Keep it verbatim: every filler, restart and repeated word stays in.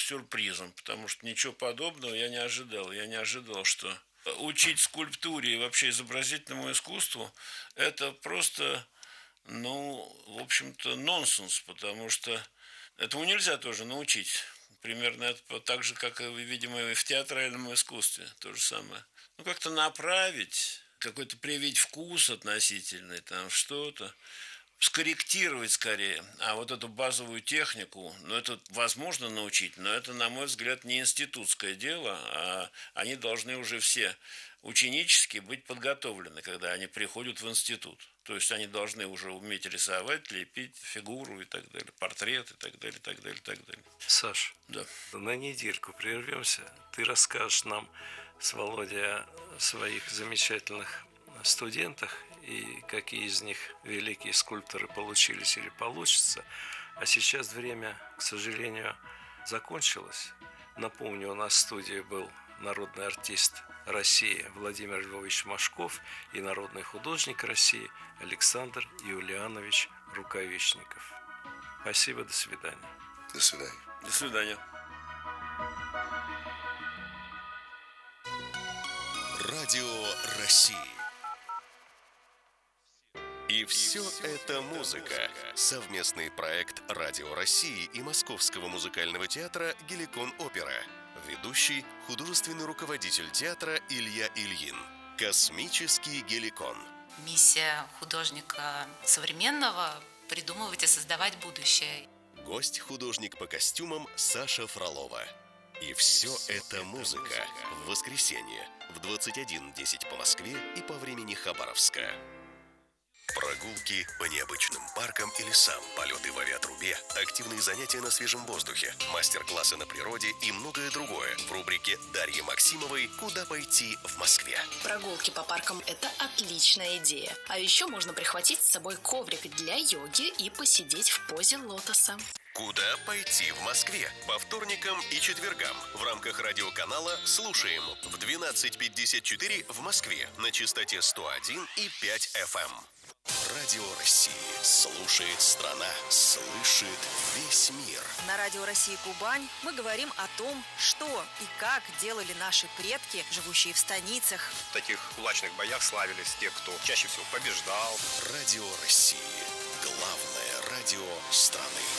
сюрпризом, потому что ничего подобного я не ожидал. Я не ожидал, что учить скульптуре и вообще изобразительному искусству – это просто, ну, в общем-то, нонсенс, потому что этому нельзя тоже научить. Примерно это так же, как, и, видимо, и в театральном искусстве, то же самое. Ну, как-то направить, какой-то привить вкус относительный, там что-то, скорректировать скорее. А вот эту базовую технику, ну, это возможно научить, но это, на мой взгляд, не институтское дело, а они должны уже все ученически быть подготовлены, когда они приходят в институт. То есть они должны уже уметь рисовать, лепить фигуру и так далее, портрет и так далее, и так далее, и так далее. Саш, да. на недельку прервемся. Ты расскажешь нам с Володей о своих замечательных студентах и какие из них великие скульпторы получились или получатся. А сейчас время, к сожалению, закончилось. Напомню, у нас в студии был народный артист России Владимир Львович Машков и народный художник России Александр Юлианович Рукавишников. Спасибо, до свидания. До свидания. До свидания. Радио России. И все это музыка. Совместный проект Радио России и Московского музыкального театра «Геликон Опера». Ведущий – художественный руководитель театра Илья Ильин. Космический Геликон. Миссия художника современного – придумывать и создавать будущее. Гость – художник по костюмам Саша Фролова. И все это музыка. В воскресенье в двадцать один десять по Москве и по времени Хабаровска. Прогулки по необычным паркам и лесам, полеты в авиатрубе, активные занятия на свежем воздухе, мастер-классы на природе и многое другое в рубрике Дарьи Максимовой «Куда пойти в Москве». Прогулки по паркам – это отличная идея. А еще можно прихватить с собой коврик для йоги и посидеть в позе лотоса. Куда пойти в Москве? По вторникам и четвергам в рамках радиоканала «Слушаем» в двенадцать пятьдесят четыре в Москве на частоте сто один и пять эф эм. Радио России. Слушает страна. Слышит весь мир. На Радио России Кубань мы говорим о том, что и как делали наши предки, живущие в станицах. В таких кулачных боях славились те, кто чаще всего побеждал. Радио России. Главное радио страны.